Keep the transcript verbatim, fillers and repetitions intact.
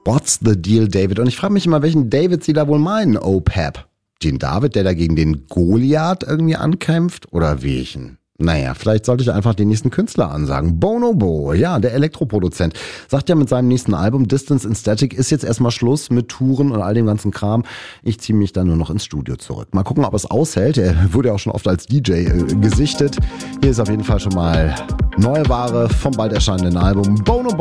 What's the deal, David? Und ich frage mich immer, welchen David sie da wohl meinen, oh Pep. Den David, der da gegen den Goliath irgendwie ankämpft? Oder welchen? Naja, vielleicht sollte ich einfach den nächsten Künstler ansagen. Bonobo, ja, der Elektroproduzent, sagt ja mit seinem nächsten Album Distance in Static ist jetzt erstmal Schluss mit Touren und all dem ganzen Kram. Ich ziehe mich dann nur noch ins Studio zurück. Mal gucken, ob es aushält. Er wurde ja auch schon oft als D J äh, gesichtet. Hier ist auf jeden Fall schon mal neue Ware vom bald erscheinenden Album Bonobo.